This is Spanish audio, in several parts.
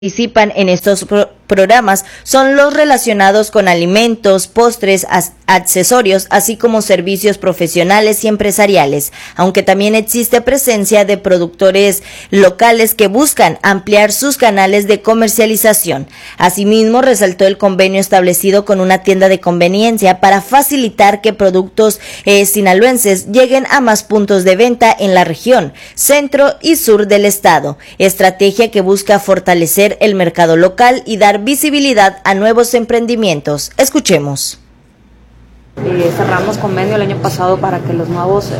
participan en estos programas son los relacionados con alimentos, postres, accesorios, así como servicios profesionales y empresariales, aunque también existe presencia de productores locales que buscan ampliar sus canales de comercialización. Asimismo, resaltó el convenio establecido con una tienda de conveniencia para facilitar que productos sinaloenses lleguen a más puntos de venta en la región, centro y sur del estado, estrategia que busca fortalecer el mercado local y dar visibilidad a nuevos emprendimientos. Escuchemos. Cerramos convenio el año pasado para que los nuevos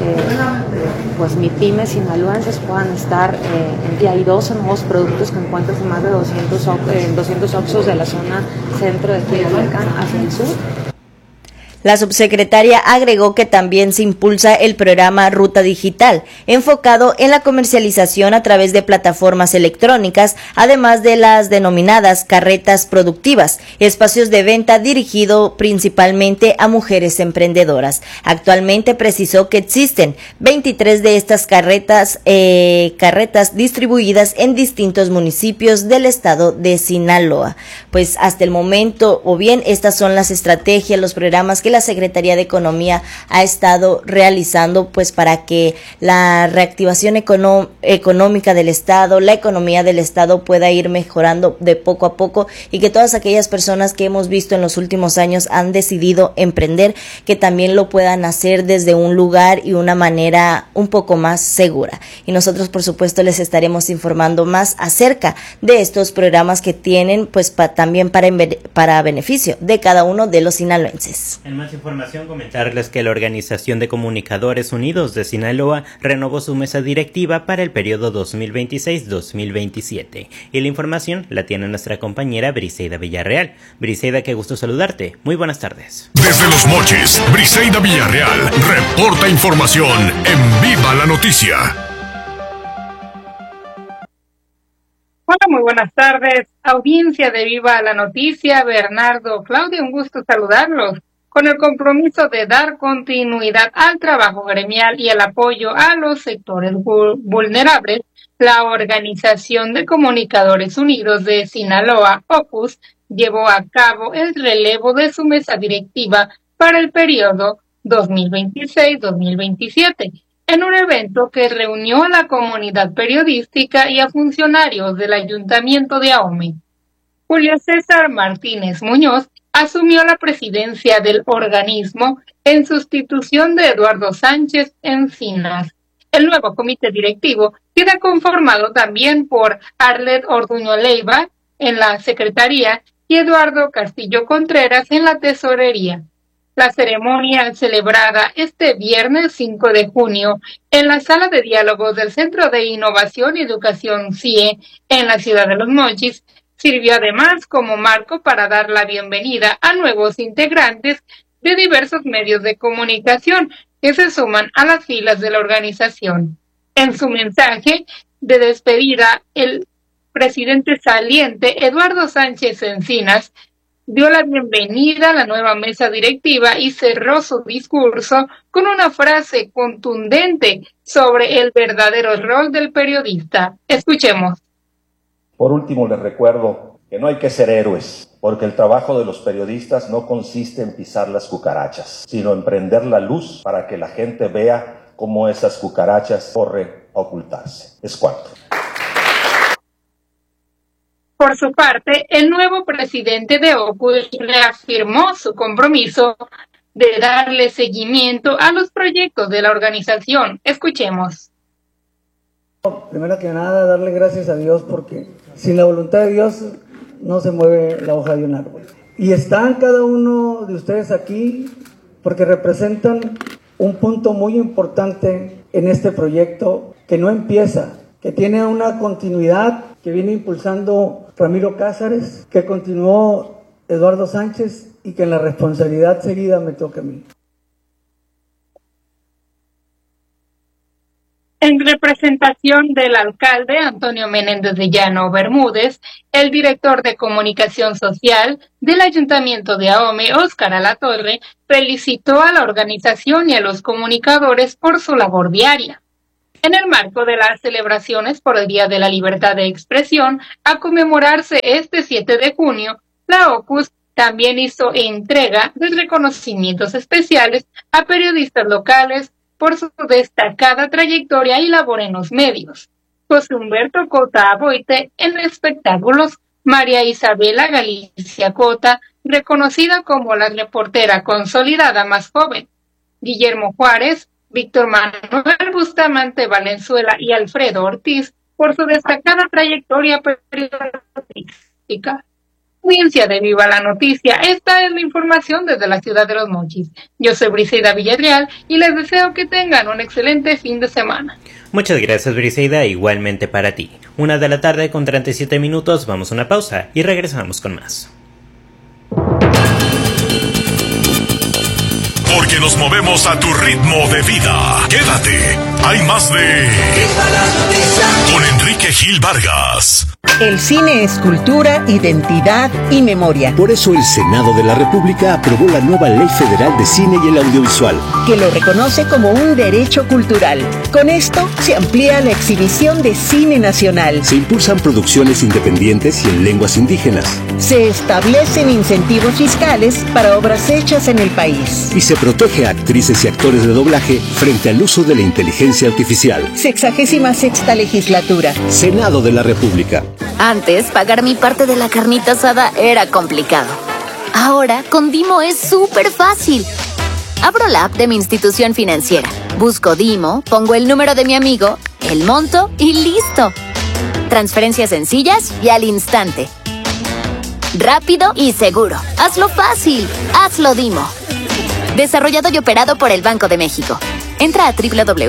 MIPYMES sinaloenses puedan estar, y hay 12 nuevos productos que encuentran en más de 200 Oxxos de la zona centro de Culiacán hacia el sur. La subsecretaria agregó que también se impulsa el programa Ruta Digital, enfocado en la comercialización a través de plataformas electrónicas, además de las denominadas carretas productivas, espacios de venta dirigido principalmente a mujeres emprendedoras. Actualmente precisó que existen 23 de estas carretas distribuidas en distintos municipios del estado de Sinaloa. Pues hasta el momento, o bien estas son las estrategias, los programas que la Secretaría de Economía ha estado realizando pues para que la reactivación económica del estado, la economía del estado pueda ir mejorando de poco a poco y que todas aquellas personas que hemos visto en los últimos años han decidido emprender, que también lo puedan hacer desde un lugar y una manera un poco más segura. Y nosotros por supuesto les estaremos informando más acerca de estos programas que tienen pues también para beneficio de cada uno de los sinaloenses. Más información, comentarles que la Organización de Comunicadores Unidos de Sinaloa renovó su mesa directiva para el periodo 2026-2027. Y la información la tiene nuestra compañera Briseida Villarreal. Briseida, qué gusto saludarte. Muy buenas tardes. Desde Los Mochis, Briseida Villarreal reporta información en Viva la Noticia. Hola, muy buenas tardes. Audiencia de Viva la Noticia, Bernardo, Claudia, un gusto saludarlos. Con el compromiso de dar continuidad al trabajo gremial y el apoyo a los sectores vulnerables, la Organización de Comunicadores Unidos de Sinaloa, OCUS, llevó a cabo el relevo de su mesa directiva para el periodo 2026-2027, en un evento que reunió a la comunidad periodística y a funcionarios del Ayuntamiento de Ahome. Julio César Martínez Muñoz asumió la presidencia del organismo en sustitución de Eduardo Sánchez Encinas. El nuevo comité directivo queda conformado también por Arlet Orduño Leiva en la secretaría y Eduardo Castillo Contreras en la tesorería. La ceremonia celebrada este viernes 5 de junio en la sala de diálogos del Centro de Innovación y Educación CIE en la ciudad de Los Mochis sirvió además como marco para dar la bienvenida a nuevos integrantes de diversos medios de comunicación que se suman a las filas de la organización. En su mensaje de despedida, el presidente saliente Eduardo Sánchez Encinas dio la bienvenida a la nueva mesa directiva y cerró su discurso con una frase contundente sobre el verdadero rol del periodista. Escuchemos. Por último, les recuerdo que no hay que ser héroes, porque el trabajo de los periodistas no consiste en pisar las cucarachas, sino en prender la luz para que la gente vea cómo esas cucarachas corren a ocultarse. Es cuanto. Por su parte, el nuevo presidente de OCUS reafirmó su compromiso de darle seguimiento a los proyectos de la organización. Escuchemos. Primero que nada, darle gracias a Dios porque sin la voluntad de Dios no se mueve la hoja de un árbol. Y están cada uno de ustedes aquí porque representan un punto muy importante en este proyecto que no empieza, que tiene una continuidad que viene impulsando Ramiro Cázares, que continuó Eduardo Sánchez y que en la responsabilidad seguida me toca a mí. En representación del alcalde Antonio Menéndez de Llano Bermúdez, el director de comunicación social del Ayuntamiento de Ahome, Óscar Alatorre, felicitó a la organización y a los comunicadores por su labor diaria. En el marco de las celebraciones por el Día de la Libertad de Expresión, a conmemorarse este 7 de junio, la OCUS también hizo entrega de reconocimientos especiales a periodistas locales por su destacada trayectoria y labor en los medios. José Humberto Cota Aboite en espectáculos, María Isabela Galicia Cota, reconocida como la reportera consolidada más joven, Guillermo Juárez, Víctor Manuel Bustamante Valenzuela y Alfredo Ortiz por su destacada trayectoria periodística. Audiencia de Viva la Noticia, esta es la información desde la ciudad de Los Mochis. Yo soy Briseida Villarreal y les deseo que tengan un excelente fin de semana. Muchas gracias, Briseida, igualmente para ti. 1:37 p.m, vamos a una pausa y regresamos con más. Porque nos movemos a tu ritmo de vida. Quédate, hay más de con Enrique Gil Vargas. El cine es cultura, identidad y memoria. Por eso el Senado de la República aprobó la nueva Ley Federal de Cine y el Audiovisual, que lo reconoce como un derecho cultural. Con esto se amplía la exhibición de cine nacional. Se impulsan producciones independientes y en lenguas indígenas. Se establecen incentivos fiscales para obras hechas en el país. Y se protege a actrices y actores de doblaje frente al uso de la inteligencia artificial. 66ª legislatura. Senado de la República. Antes, pagar mi parte de la carnita asada era complicado. Ahora, con Dimo es súper fácil. Abro la app de mi institución financiera, busco Dimo, pongo el número de mi amigo, el monto y listo. Transferencias sencillas y al instante. Rápido y seguro. Hazlo fácil. Hazlo Dimo. Desarrollado y operado por el Banco de México. Entra a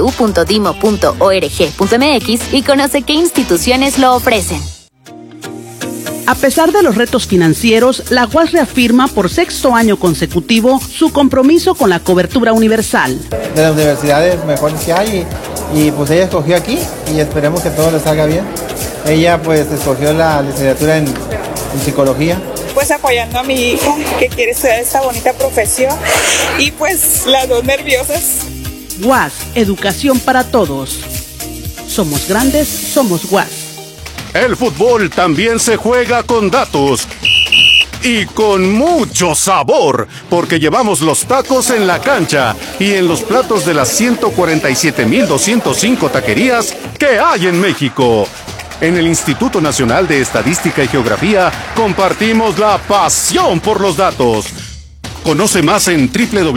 www.dimo.org.mx y conoce qué instituciones lo ofrecen. A pesar de los retos financieros, la UAS reafirma por 6º año consecutivo su compromiso con la cobertura universal. De las universidades mejores que hay y pues ella escogió aquí y esperemos que todo le salga bien. Ella pues escogió la licenciatura en psicología. Pues apoyando a mi hija que quiere estudiar esta bonita profesión y pues las dos nerviosas. UAS, educación para todos. Somos grandes, somos UAS. El fútbol también se juega con datos y con mucho sabor, porque llevamos los tacos en la cancha y en los platos de las 147,205 taquerías que hay en México. En el Instituto Nacional de Estadística y Geografía compartimos la pasión por los datos. Conoce más en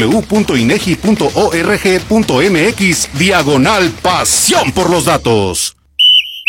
www.inegi.org.mx/pasión por los datos.